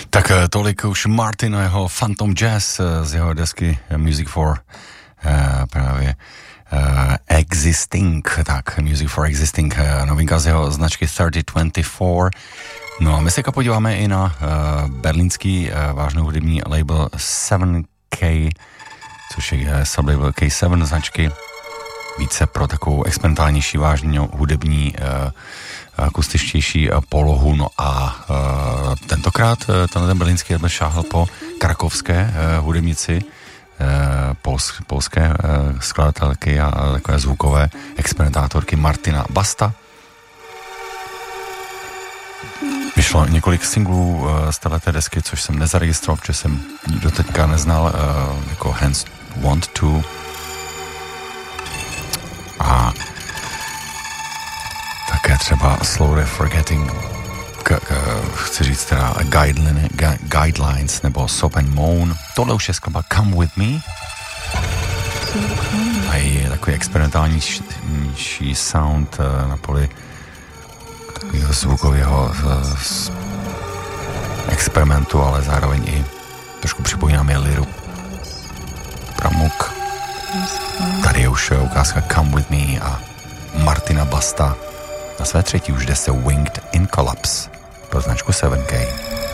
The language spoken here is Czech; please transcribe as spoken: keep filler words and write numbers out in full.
Tak tolik už Martin a jeho Phantom Jazz z jeho desky Music for uh, právě uh, Existing, tak Music for Existing, uh, novinka z jeho značky třicet dvacet čtyři. No a my se podíváme i na uh, berlínský uh, vážný hudební label sedm K, což je uh, sublabel K sedm značky, více pro takovou experimentálnější vážný hudební uh, akustičtější polohu. No a uh, tentokrát uh, tenhle berlínský label šáhl po krakovské uh, hudebnici, uh, pols, polské uh, skladatelky a uh, takové zvukové experimentátorky Martina Basta. Vyšlo několik singlů uh, z této desky, což jsem nezaregistroval, protože jsem do teďka neznal, uh, jako Hands Want To. A také třeba Slowly Forgetting, k, k, chci říct teda guideline, gu, Guidelines nebo Soap and Moan. Tohle už je skladba Come With Me. A je takový experimentálnější sound uh, na poli takového zvukového uh, experimentu, ale zároveň i trošku připomíná mi liru. Pramuk. Tady je už ukázka Come With Me a Martina Basta na své třetí už desce Winged in Collapse pro značku sedm K.